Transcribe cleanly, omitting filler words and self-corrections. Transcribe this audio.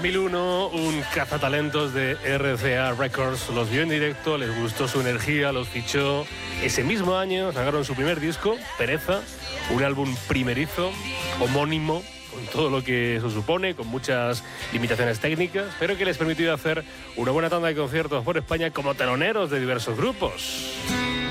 2001, un cazatalentos de RCA Records los vio en directo, les gustó su energía, los fichó. Ese mismo año sacaron su primer disco, Pereza, un álbum primerizo, homónimo, con todo lo que eso supone, con muchas limitaciones técnicas, pero que les permitió hacer una buena tanda de conciertos por España como teloneros de diversos grupos.